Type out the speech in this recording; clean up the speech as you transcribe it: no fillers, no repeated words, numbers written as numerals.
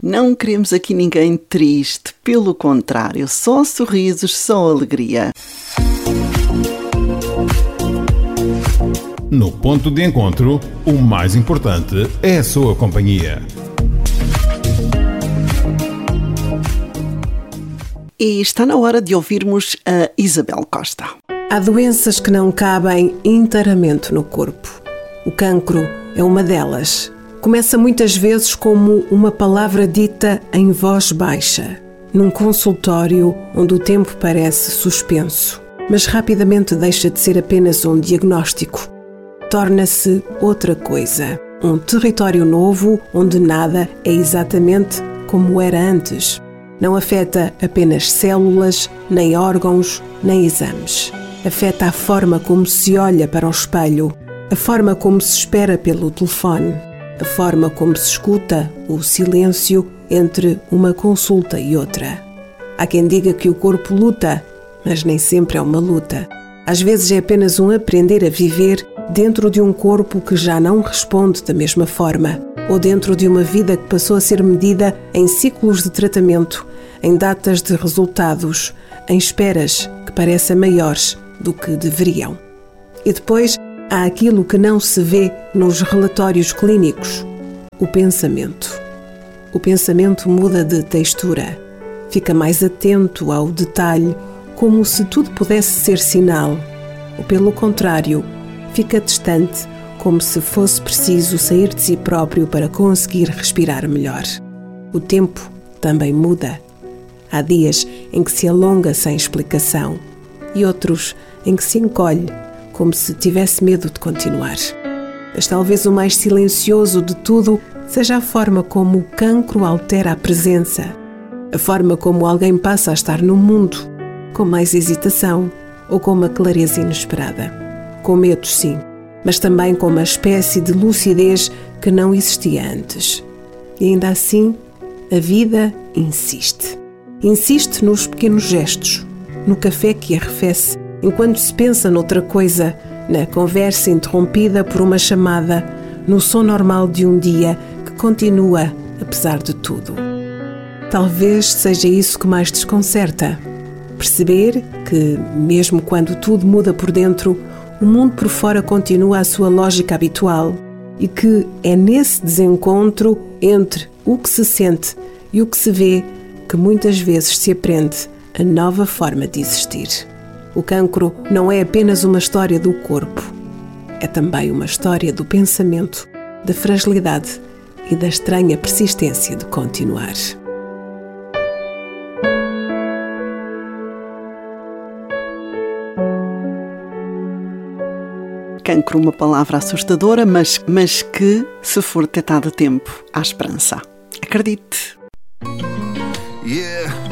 Não queremos aqui ninguém triste, pelo contrário, só sorrisos, só alegria. No ponto de encontro, o mais importante é a sua companhia. E está na hora de ouvirmos a Isabel Costa. Há doenças que não cabem inteiramente no corpo. O cancro é uma delas. Começa muitas vezes como uma palavra dita em voz baixa, num consultório onde o tempo parece suspenso, mas rapidamente deixa de ser apenas um diagnóstico. Torna-se outra coisa, um território novo onde nada é exatamente como era antes. Não afeta apenas células, nem órgãos, nem exames. Afeta a forma como se olha para o espelho, a forma como se espera pelo telefone, a forma como se escuta o silêncio entre uma consulta e outra. Há quem diga que o corpo luta, mas nem sempre é uma luta. Às vezes é apenas um aprender a viver dentro de um corpo que já não responde da mesma forma, ou dentro de uma vida que passou a ser medida em ciclos de tratamento, em datas de resultados, em esperas que parecem maiores do que deveriam. E depois há aquilo que não se vê nos relatórios clínicos, o pensamento. O pensamento muda de textura, fica mais atento ao detalhe, como se tudo pudesse ser sinal, ou pelo contrário, fica distante, como se fosse preciso sair de si próprio para conseguir respirar melhor. O tempo também muda. Há dias em que se alonga sem explicação e outros em que se encolhe, como se tivesse medo de continuar. Mas talvez o mais silencioso de tudo seja a forma como o cancro altera a presença, a forma como alguém passa a estar no mundo, com mais hesitação ou com uma clareza inesperada. Com medos, sim, mas também com uma espécie de lucidez que não existia antes. E ainda assim, a vida insiste. Insiste nos pequenos gestos, no café que arrefece, enquanto se pensa noutra coisa, na conversa interrompida por uma chamada, no som normal de um dia que continua apesar de tudo. Talvez seja isso que mais desconcerta. Perceber que, mesmo quando tudo muda por dentro, o mundo por fora continua a sua lógica habitual e que é nesse desencontro entre o que se sente e o que se vê que muitas vezes se aprende a nova forma de existir. O cancro não é apenas uma história do corpo, é também uma história do pensamento, da fragilidade e da estranha persistência de continuar. Cancro, uma palavra assustadora, mas que, se for detectada a tempo, há esperança. Acredite! Yeah.